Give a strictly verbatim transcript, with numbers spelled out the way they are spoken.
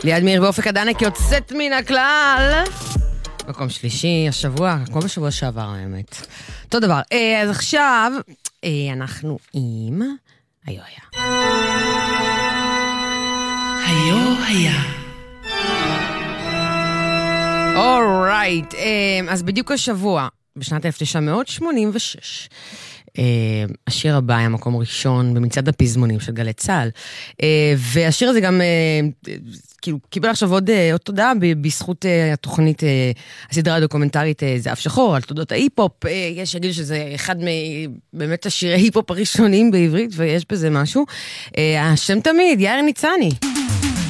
ליעד מאיר ואופק עדנק יוצאת מן הכלל. מקום שלישי השבוע, כמו בשבוע שעבר האמת. אותו דבר. אז עכשיו אנחנו עם היו היה. היו היה. אורייט, אז בדיוק השבוע, בשנת אלף תשע מאות שמונים ושש, השיר הבא היה מקום ראשון במצעד הפזמונים של גלי צהל, והשיר הזה גם כאילו קיבל עכשיו עוד תודה בזכות התוכנית, הסדרה הדוקומנטרית זהב שחור על תולדות ההיפ-הופ. יש שיגידו שזה אחד מבאמת השירי ההיפ-הופ הראשונים בעברית, ויש בזה משהו. השם תמיד, יאיר ניצני.